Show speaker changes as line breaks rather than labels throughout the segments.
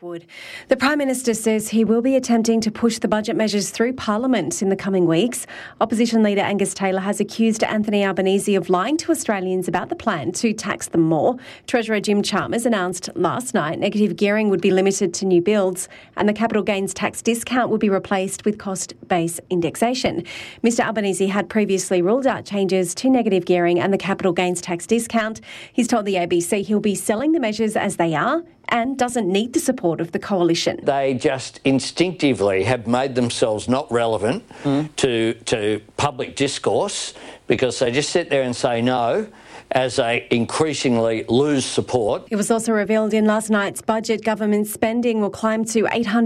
Wood. The Prime Minister says he will be attempting to push the budget measures through Parliament in the coming weeks. Opposition leader Angus Taylor has accused Anthony Albanese of lying to Australians about the plan to tax them more. Treasurer Jim Chalmers announced last night negative gearing would be limited to new builds and the capital gains tax discount would be replaced with cost-based indexation. Mr Albanese had previously ruled out changes to negative gearing and the capital gains tax discount. He's told the ABC he'll be selling the measures as they are and doesn't need the support of the coalition.
They just instinctively have made themselves not relevant to public discourse because they just sit there and say no as they increasingly lose support.
It was also revealed in last night's budget government spending will climb to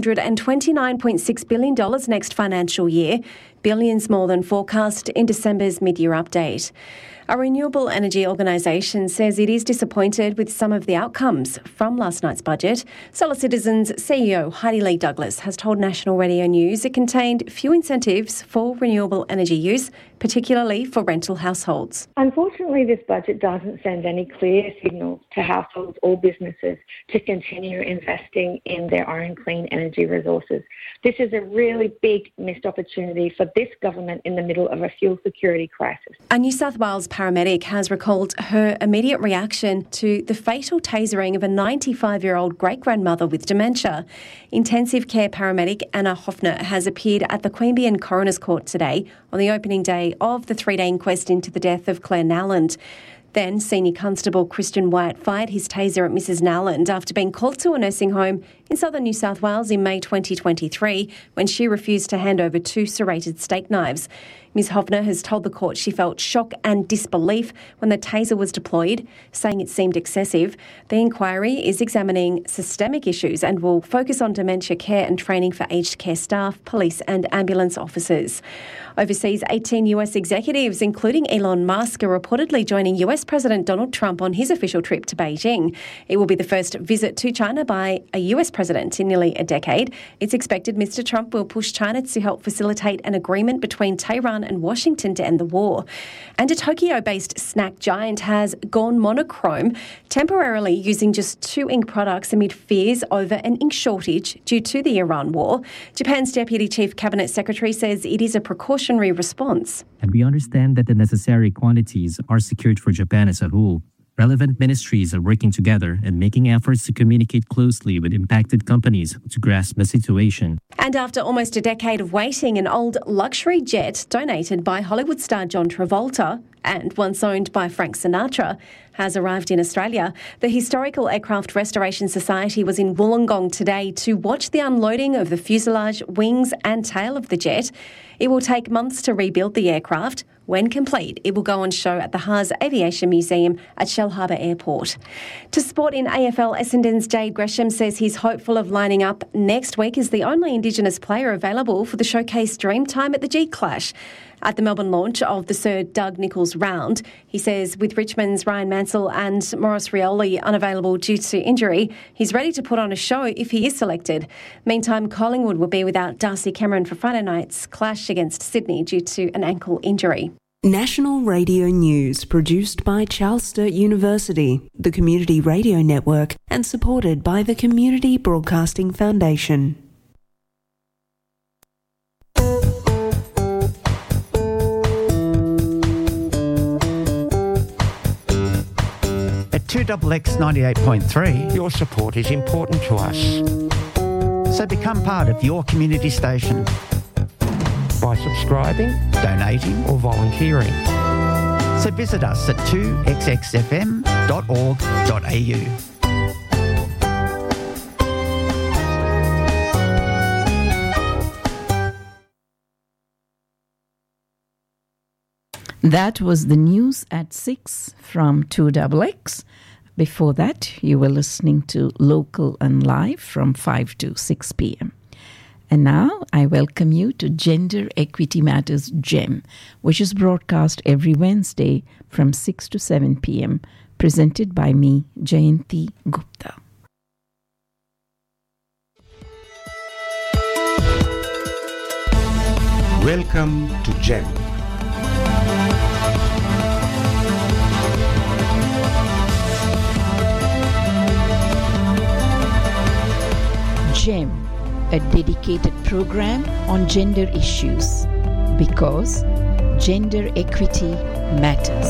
$829.6 billion next financial year, billions more than forecast in December's mid-year update. A renewable energy organisation says it is disappointed with some of the outcomes from last night's budget. Solar Citizens CEO Heidi Lee Douglas has told National Radio News it contained few incentives for renewable energy use, particularly for rental households.
Unfortunately, this budget doesn't send any clear signals to households or businesses to continue investing in their own clean energy resources. This is a really big missed opportunity for this government in the middle of a fuel security crisis.
A New South Wales paramedic has recalled her immediate reaction to the fatal tasering of a 95-year-old great-grandmother with dementia. Intensive care paramedic Anna Hoffner has appeared at the Queanbeyan Coroner's Court today on the opening day of the three-day inquest into the death of Claire Nowland. Then, Senior Constable Christian White fired his taser at Mrs Nowland after being called to a nursing home in southern New South Wales in May 2023 when she refused to hand over two serrated steak knives. Ms Hoffner has told the court she felt shock and disbelief when the taser was deployed, saying it seemed excessive. The inquiry is examining systemic issues and will focus on dementia care and training for aged care staff, police and ambulance officers. Overseas, 18 US executives, including Elon Musk, are reportedly joining US President Donald Trump on his official trip to Beijing. It will be the first visit to China by a US president in nearly a decade. It's expected Mr Trump will push China to help facilitate an agreement between Tehran and Washington to end the war. And a Tokyo-based snack giant has gone monochrome, temporarily using just 2 ink products amid fears over an ink shortage due to the Iran war. Japan's Deputy Chief Cabinet Secretary says it is a precautionary response.
And we understand that the necessary quantities are secured for Japan as a whole. Relevant ministries are working together and making efforts to communicate closely with impacted companies to grasp the situation.
And after almost a decade of waiting, an old luxury jet donated by Hollywood star John Travolta and once owned by Frank Sinatra has arrived in Australia. The Historical Aircraft Restoration Society was in Wollongong today to watch the unloading of the fuselage, wings and tail of the jet. It will take months to rebuild the aircraft. When complete, it will go on show at the Haas Aviation Museum at Shellharbour Airport. To sport in AFL, Essendon's Jade Gresham says he's hopeful of lining up next week as the only Indigenous player available for the showcase Dreamtime at the G-Clash. At the Melbourne launch of the Sir Doug Nicholls round, he says with Richmond's Ryan Mansell and Maurice Rioli unavailable due to injury, he's ready to put on a show if he is selected. Meantime, Collingwood will be without Darcy Cameron for Friday night's clash against Sydney due to an ankle injury.
National Radio News, produced by Charles Sturt University, the Community Radio Network, and supported by the Community Broadcasting Foundation.
At 2XX 98.3, your support is important to us. So become part of your community station by subscribing, donating or volunteering. So visit us at 2xxfm.org.au.
That was the news at 6 from 2XX. Before that, you were listening to Local and Live from 5 to 6 p.m. And now I welcome you to Gender Equity Matters GEM, which is broadcast every Wednesday from 6 to 7 p.m, presented by me, Jayanti Gupta.
Welcome to GEM.
GEM, a dedicated program on gender issues, because gender equity matters.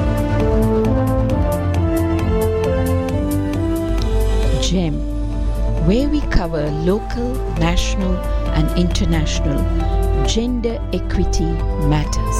GEM, where we cover local, national and international gender equity matters.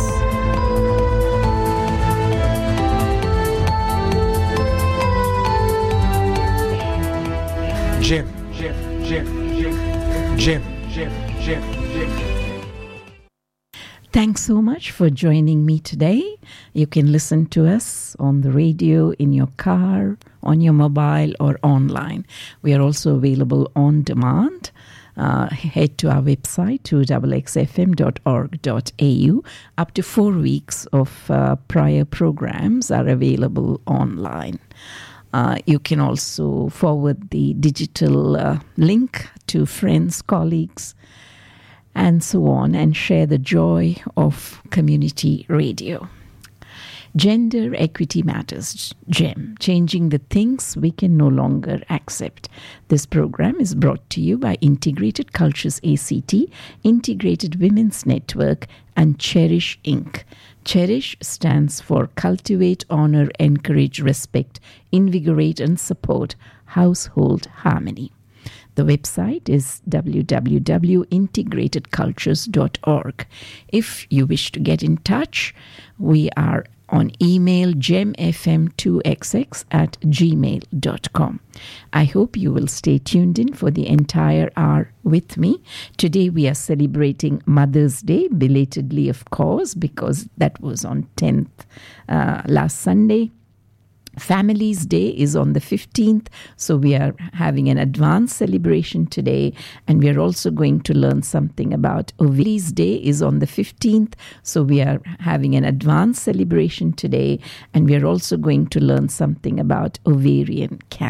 GEM, GEM, GEM, GEM, GEM, GEM, GEM, GEM.
Thanks so much for joining me today. You can listen to us on the radio, in your car, on your mobile, or online. We are also available on demand. Head to our website, 2xxfm.org.au. Up to 4 weeks of prior programs are available online. You can also forward the digital link to friends, colleagues, and so on, and share the joy of community radio. Gender Equity Matters, GEM, changing the things we can no longer accept. This program is brought to you by Integrated Cultures ACT, Integrated Women's Network, and Cherish Inc. Cherish stands for Cultivate, Honor, Encourage, Respect, Invigorate, and Support Household Harmony. The website is www.integratedcultures.org. If you wish to get in touch, we are on email gemfm2xx@gmail.com. I hope you will stay tuned in for the entire hour with me. Today we are celebrating Mother's Day, belatedly of course, because that was on 10th last Sunday. Families Day is on the 15th, so we are having an advanced celebration today, and we are also going to learn something about Ovaries Day is on the 15th, so we are having an advanced celebration today, and we are also going to learn something about ovarian cancer.